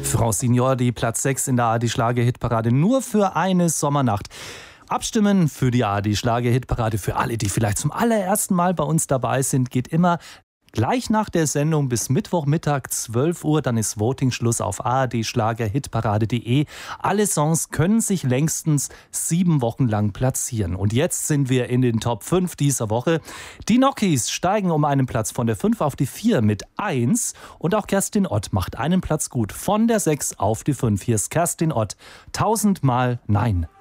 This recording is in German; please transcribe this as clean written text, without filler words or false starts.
Frau Senior, die Platz 6 in der ARD-Schlager-Hitparade nur für eine Sommernacht. Abstimmen für die ARD-Schlager-Hitparade für alle, die vielleicht zum allerersten Mal bei uns dabei sind, geht immer gleich nach der Sendung bis Mittwochmittag 12 Uhr. Dann ist Voting-Schluss auf ardschlagerhitparade.de. Alle Songs können sich längstens 7 Wochen lang platzieren. Und jetzt sind wir in den Top 5 dieser Woche. Die Nockies steigen um einen Platz von der 5 auf die 4 mit 1. Und auch Kerstin Ott macht einen Platz gut von der 6 auf die 5. Hier ist Kerstin Ott. 1000 Mal Nein.